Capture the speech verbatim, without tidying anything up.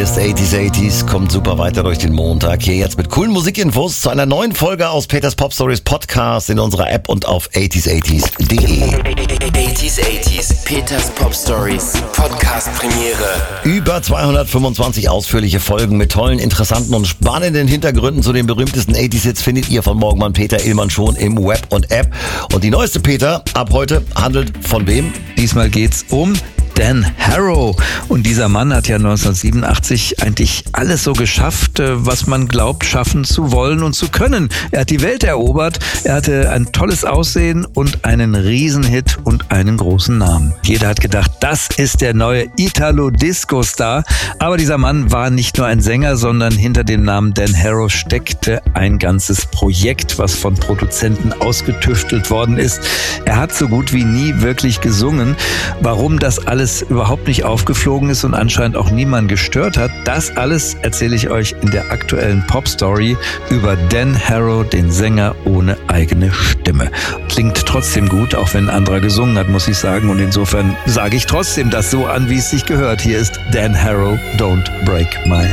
ist achtzig achtzig, kommt super weiter durch den Montag. Hier jetzt mit coolen Musikinfos zu einer neuen Folge aus Peters Pop Stories Podcast in unserer App und auf achtzig achtzig punkt de. achtzig achtzig, Peters Pop Stories Podcast Premiere. Über zweihundertfünfundzwanzig ausführliche Folgen mit tollen, interessanten und spannenden Hintergründen zu den berühmtesten achtzig Hits findet ihr von Morgenmann Peter Illmann schon im Web und App. Und die neueste Peter ab heute handelt von wem? Diesmal geht's um Dan Harrow. Und dieser Mann hat ja neunzehnhundertsiebenundachtzig eigentlich alles so geschafft, was man glaubt, schaffen zu wollen und zu können. Er hat die Welt erobert, er hatte ein tolles Aussehen und einen Riesenhit und einen großen Namen. Jeder hat gedacht, das ist der neue Italo-Disco-Star. Aber dieser Mann war nicht nur ein Sänger, sondern hinter dem Namen Dan Harrow steckte ein ganzes Projekt, was von Produzenten ausgetüftelt worden ist. Er hat so gut wie nie wirklich gesungen. Warum das alles überhaupt nicht aufgeflogen ist und anscheinend auch niemand gestört hat, das alles erzähle ich euch in der aktuellen Pop-Story über Dan Harrow, den Sänger ohne eigene Stimme. Klingt trotzdem gut, auch wenn ein anderer gesungen hat, muss ich sagen. Und insofern sage ich trotzdem das so an, wie es sich gehört. Hier ist Dan Harrow, Don't Break My